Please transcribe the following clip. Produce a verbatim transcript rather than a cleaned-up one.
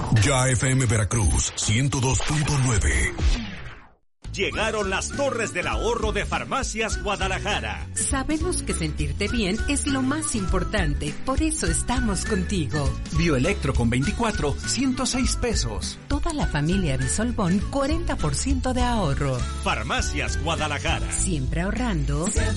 Ya F M Veracruz, ciento dos punto nueve. Llegaron las torres del ahorro de Farmacias Guadalajara. Sabemos que sentirte bien es lo más importante, por eso estamos contigo. Bioelectro con veinticuatro, ciento seis pesos. Toda la familia Bisolbón, cuarenta por ciento de ahorro. Farmacias Guadalajara. Siempre ahorrando. Siempre